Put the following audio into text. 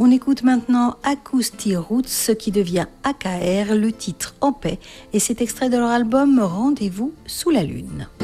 On écoute maintenant Acoustic Roots qui devient AKR, le titre En paix, et c'est extrait de leur album Rendez-vous sous la lune.